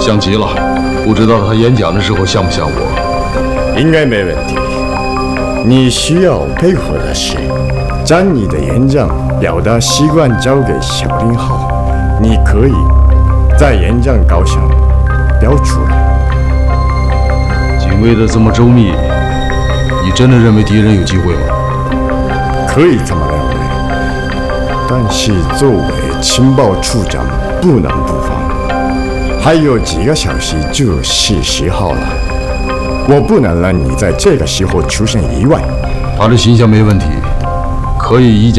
像极了，不知道他演讲的时候像不像我？ 应该没问题。你需要配合的是，将你的演讲表达习惯交给小林浩，你可以在演讲稿上标出来。 警卫的这么周密，你真的认为敌人有机会吗？ 可以这么认为，但是作为情报处长不能不防。还有几个小时就是10号了，我不能让你在这个时候出现意外。 他的形象没问题，可以以假